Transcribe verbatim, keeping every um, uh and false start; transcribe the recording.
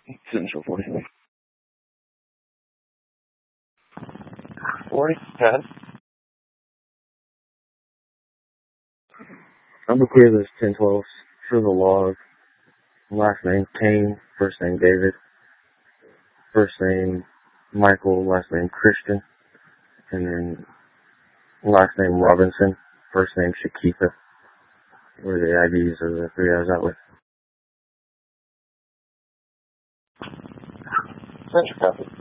Central forty. forty? Ted? Number three of those ten twelves. For the log. Last name Kane, first name David. First name Michael, last name Christian. And then last name Robinson, first name Shakita. Were the I Ds of the three I was out with. Central copy.